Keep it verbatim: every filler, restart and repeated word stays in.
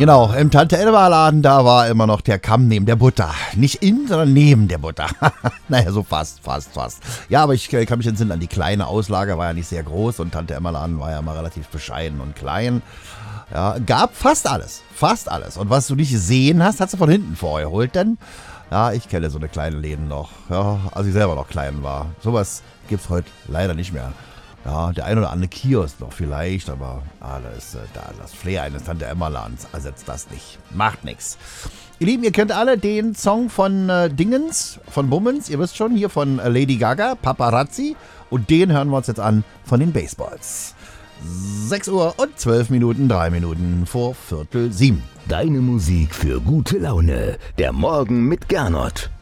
Genau, im Tante-Elva-Laden, da war immer noch der Kamm neben der Butter. Nicht in, sondern neben der Butter. Naja, so fast, fast, fast. Ja, aber ich äh, kann mich entsinnen an die kleine Auslage, war ja nicht sehr groß und Tante-Emma-Laden war ja immer relativ bescheiden und klein. Ja, gab fast alles, fast alles. Und was du nicht gesehen hast, hast du von hinten vorgeholt, denn ja, ich kenne so eine kleine Läden noch. Ja, als ich selber noch klein war. Sowas gibt's heute leider nicht mehr. Ja, der ein oder andere Kiosk noch vielleicht, aber ah, da ist äh, da das Flair eines Tante-Emma-Ladens ersetzt das nicht. Macht nix. Ihr Lieben, ihr kennt alle den Song von äh, Dingens, von Bummens, ihr wisst schon, hier von äh, Lady Gaga, Paparazzi. Und den hören wir uns jetzt an von den Baseballs. sechs Uhr und zwölf Minuten, drei Minuten vor Viertel sieben. Deine Musik für gute Laune. Der Morgen mit Gernot.